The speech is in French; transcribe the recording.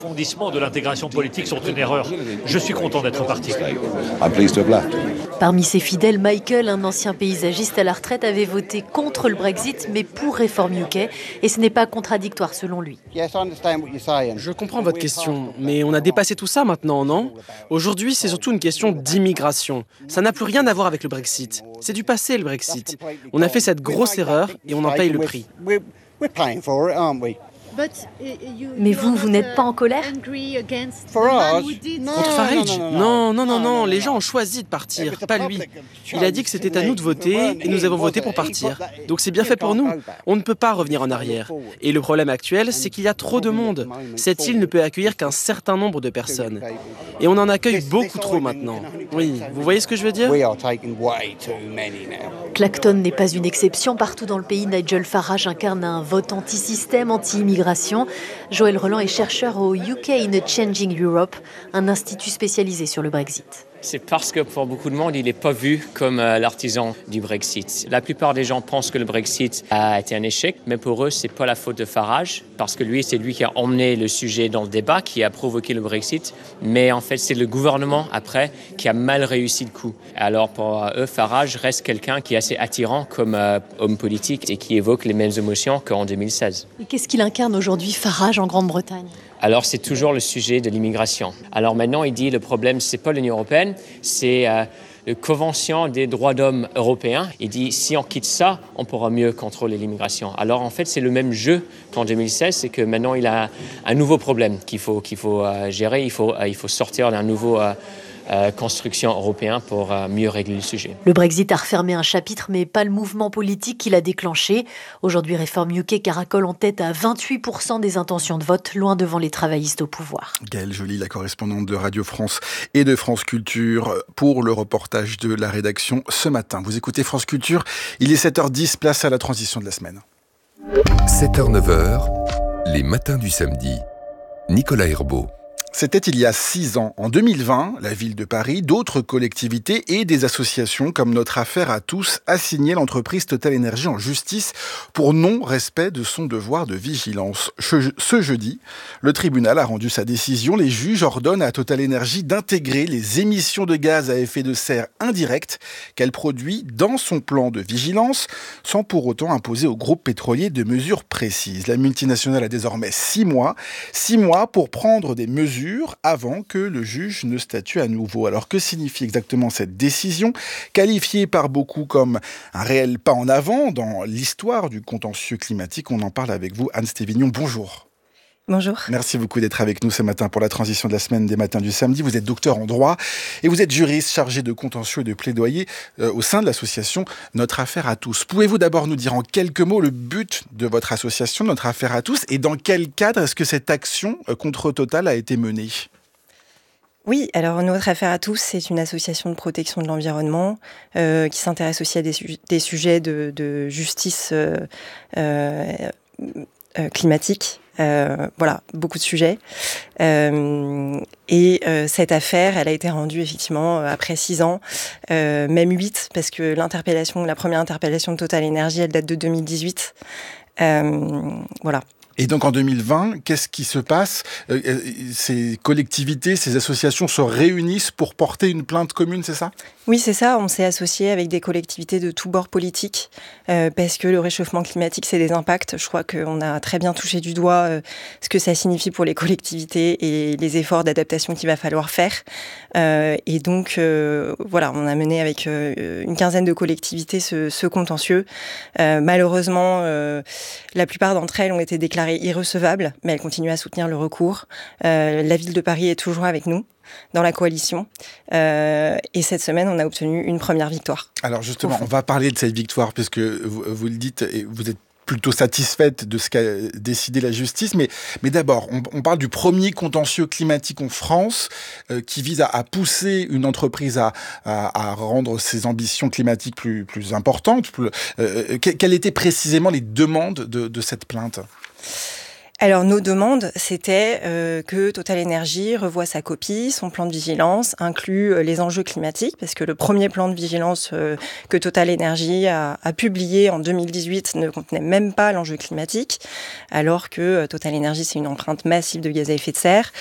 Les fondements de l'intégration politique sont une erreur. Je suis content d'être parti. Parmi ses fidèles, Michael, un ancien paysagiste à la retraite, avait voté contre le Brexit, mais pour Reform UK. Et ce n'est pas contradictoire selon lui. Je comprends votre question, mais on a dépassé tout ça maintenant, non ? Aujourd'hui, c'est surtout une question d'immigration. Ça n'a plus rien à voir avec le Brexit. C'est du passé, le Brexit. On a fait cette grosse erreur et on en paye le prix. Mais vous n'êtes pas en colère ? Contre Farage ? Non, les gens ont choisi de partir, pas lui. Il a dit que c'était à nous de voter et nous avons voté pour partir. Donc c'est bien fait pour nous. On ne peut pas revenir en arrière. Et le problème actuel, c'est qu'il y a trop de monde. Cette île ne peut accueillir qu'un certain nombre de personnes. Et on en accueille beaucoup trop maintenant. Oui, vous voyez ce que je veux dire ? Clacton n'est pas une exception. Partout dans le pays, Nigel Farage incarne un vote anti-système, anti-immigration. Joël Roland est chercheur au UK in a Changing Europe, un institut spécialisé sur le Brexit. C'est parce que pour beaucoup de monde, il n'est pas vu comme l'artisan du Brexit. La plupart des gens pensent que le Brexit a été un échec, mais pour eux, ce n'est pas la faute de Farage, parce que c'est lui qui a emmené le sujet dans le débat, qui a provoqué le Brexit. Mais en fait, c'est le gouvernement, après, qui a mal réussi le coup. Alors pour eux, Farage reste quelqu'un qui est assez attirant comme homme politique et qui évoque les mêmes émotions qu'en 2016. Et qu'est-ce qu'il incarne aujourd'hui, Farage, en Grande-Bretagne ? Alors, c'est toujours le sujet de l'immigration. Alors maintenant, il dit le problème, c'est pas l'Union européenne, c'est la Convention des droits d'homme européens. Il dit si on quitte ça, on pourra mieux contrôler l'immigration. Alors en fait, c'est le même jeu qu'en 2016, c'est que maintenant, il a un nouveau problème qu'il faut gérer. Il faut sortir d'un nouveau construction européen pour mieux régler le sujet. Le Brexit a refermé un chapitre, mais pas le mouvement politique qui l'a déclenché. Aujourd'hui, Reform UK caracole en tête à 28% des intentions de vote, loin devant les travaillistes au pouvoir. Gaëlle Joly, la correspondante de Radio France et de France Culture, pour le reportage de la rédaction ce matin. Vous écoutez France Culture, il est 7h10, place à la transition de la semaine. 7h-9h, les matins du samedi. Nicolas Herbeau. C'était il y a 6 ans. En 2020, la ville de Paris, d'autres collectivités et des associations comme Notre Affaire à tous assignaient l'entreprise Total Énergie en justice pour non-respect de son devoir de vigilance. Ce jeudi, le tribunal a rendu sa décision. Les juges ordonnent à Total Énergie d'intégrer les émissions de gaz à effet de serre indirectes qu'elle produit dans son plan de vigilance, sans pour autant imposer au groupe pétrolier de mesures précises. La multinationale a désormais 6 mois pour prendre des mesures avant que le juge ne statue à nouveau. Alors que signifie exactement cette décision, qualifiée par beaucoup comme un réel pas en avant dans l'histoire du contentieux climatique? On en parle avec vous, Anne Stévignon. Bonjour. Bonjour. Merci beaucoup d'être avec nous ce matin pour la transition de la semaine des matins du samedi. Vous êtes docteur en droit et vous êtes juriste chargé de contentieux et de plaidoyer au sein de l'association Notre Affaire à tous. Pouvez-vous d'abord nous dire en quelques mots le but de votre association Notre Affaire à tous et dans quel cadre est-ce que cette action contre Total a été menée ? Oui, alors Notre Affaire à tous, c'est une association de protection de l'environnement qui s'intéresse aussi à des sujets de justice climatique. Voilà, beaucoup de sujets. Cette affaire, elle a été rendue effectivement après 6 ans, même 8, parce que la première interpellation de Total Énergie, elle date de 2018. Voilà. Et donc en 2020, qu'est-ce qui se passe ? Ces collectivités, ces associations se réunissent pour porter une plainte commune, c'est ça ? Oui, c'est ça. On s'est associé avec des collectivités de tous bords politiques parce que le réchauffement climatique, c'est des impacts. Je crois qu'on a très bien touché du doigt ce que ça signifie pour les collectivités et les efforts d'adaptation qu'il va falloir faire. Et donc, voilà, on a mené avec une quinzaine de collectivités ce contentieux. Malheureusement, la plupart d'entre elles ont été déclarées irrecevables, mais elles continuent à soutenir le recours. La ville de Paris est toujours avec nous dans la coalition. Et cette semaine, on a obtenu une première victoire. Alors justement, on va parler de cette victoire, puisque vous le dites, et vous êtes plutôt satisfaite de ce qu'a décidé la justice. Mais d'abord, on parle du premier contentieux climatique en France qui vise à pousser une entreprise à rendre ses ambitions climatiques plus importantes. Quelles étaient précisément les demandes de cette plainte ? Alors, nos demandes, c'était que Total Energy revoie sa copie, son plan de vigilance, inclut les enjeux climatiques, parce que le premier plan de vigilance que Total Energy a publié en 2018 ne contenait même pas l'enjeu climatique, alors que Total Energy, c'est une empreinte massive de gaz à effet de serre.